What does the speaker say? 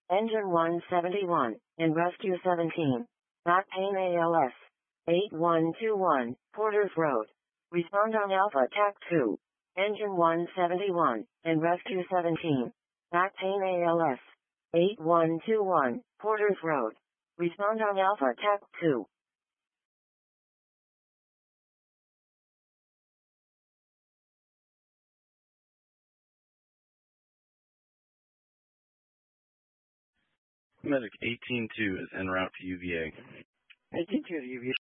Engine 171, in Rescue 17. Back pain ALS. 8121, Porters Road. Respond on Alpha TAC 2. Engine 171, in Rescue 17. Back pain ALS. 8121, Porters Road. Respond on Alpha TAC 2. Medic 18-2 is en route to UVA. 18-2 to UVA.